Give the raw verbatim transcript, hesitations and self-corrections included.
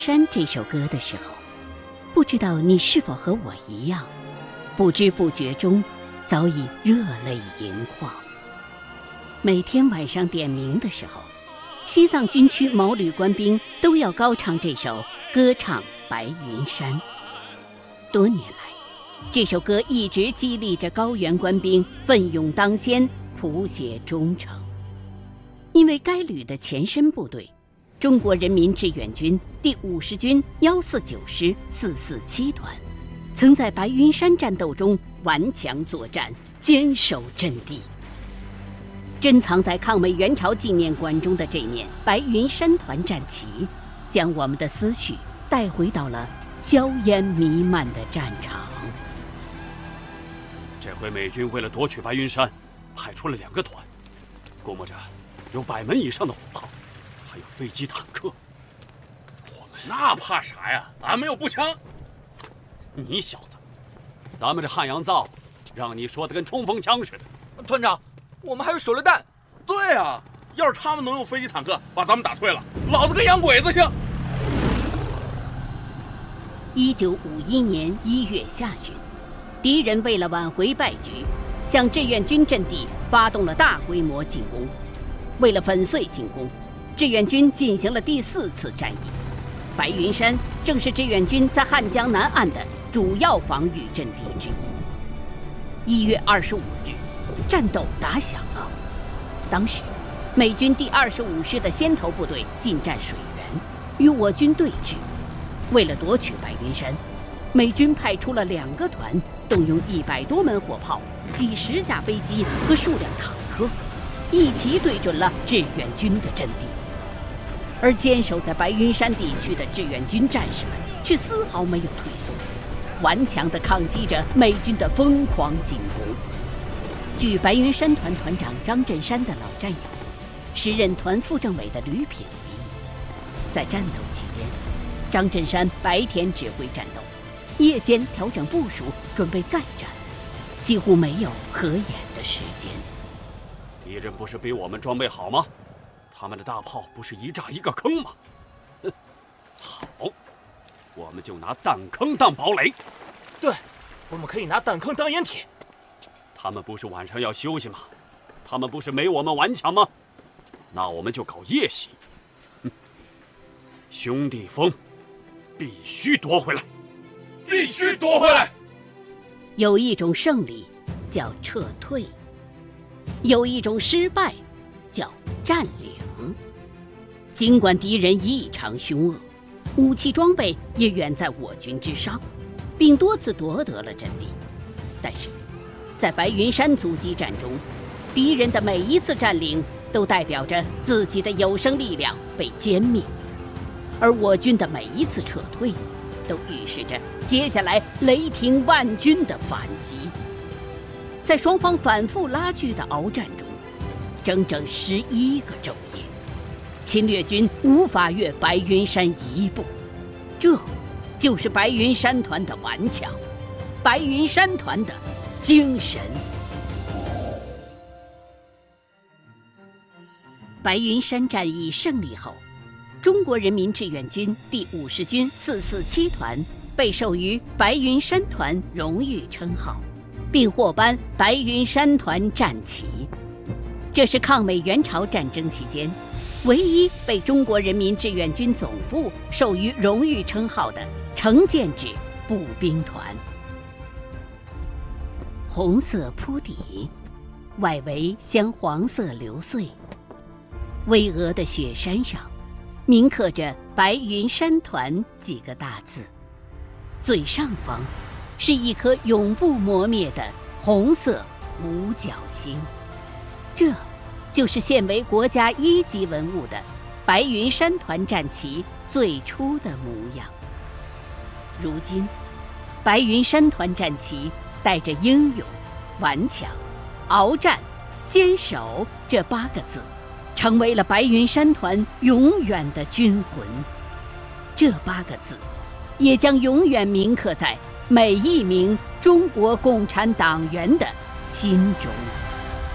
山这首歌的时候，不知道你是否和我一样，不知不觉中早已热泪盈眶。每天晚上点名的时候，西藏军区毛旅官兵都要高唱这首歌唱白云山。多年来，这首歌一直激励着高原官兵奋勇当先，谱写忠诚。因为该旅的前身部队中国人民志愿军第五十军幺四九师四四七团，曾在白云山战斗中顽强作战，坚守阵地。珍藏在抗美援朝纪念馆中的这面白云山团战旗，将我们的思绪带回到了硝烟弥漫的战场。 这回美军为了夺取白云山，派出了两个团，估摸着有百门以上的火炮，还有飞机坦克。我们那怕啥呀？俺们有步枪。 你小子，咱们这汉阳造，让你说的跟冲锋枪似的。 团长，我们还有手榴弹。 对啊，要是他们能用飞机坦克把咱们打退了，老子跟洋鬼子像。 一九五一年一月下旬，敌人为了挽回败局，向志愿军阵地发动了大规模进攻。为了粉碎进攻，志愿军进行了第四次战役。白云山正是志愿军在汉江南岸的主要防御阵地之一。一月二十五日，战斗打响了。当时，美军第二十五师的先头部队进占水源，与我军对峙。为了夺取白云山，美军派出了两个团，动用一百多门火炮、几十架飞机和数辆坦克，一齐对准了志愿军的阵地。而坚守在白云山地区的志愿军战士们却丝毫没有退缩，顽强地抗击着美军的疯狂进攻。据白云山团团长张振山的老战友、时任团副政委的吕品回忆，在战斗期间，张振山白天指挥战斗，夜间调整部署，准备再战，几乎没有合眼的时间。 敌人不是比我们装备好吗？他们的大炮不是一炸一个坑吗？哼，好，我们就拿弹坑当堡垒。 对，我们可以拿弹坑当掩体。 他们不是晚上要休息吗？他们不是没我们顽强吗？那我们就搞夜袭。哼，兄弟峰必须夺回来， 必须夺回来。 有一种胜利叫撤退，有一种失败叫占领。尽管敌人异常凶恶，武器装备也远在我军之上，并多次夺得了阵地，但是在白云山阻击战中，敌人的每一次占领都代表着自己的有生力量被歼灭，而我军的每一次撤退都预示着接下来雷霆万钧的反击。在双方反复拉锯的鏖战中，整整十一个昼夜，侵略军无法越白云山一步。这就是白云山团的顽强，白云山团的精神。白云山战役胜利后，中国人民志愿军第五十军四四七团被授予白云山团荣誉称号，并获颁白云山团战旗。这是抗美援朝战争期间唯一被中国人民志愿军总部授予荣誉称号的成建制步兵团。红色铺底，外围镶黄色流穗，巍峨的雪山上铭刻着白云山团几个大字，最上方是一颗永不磨灭的红色五角星。这就是现为国家一级文物的白云山团战旗最初的模样。如今，白云山团战旗带着英勇、顽强、鏖战、坚守这八个字，成为了白云山团永远的军魂。这八个字，也将永远铭刻在每一名中国共产党员的心中。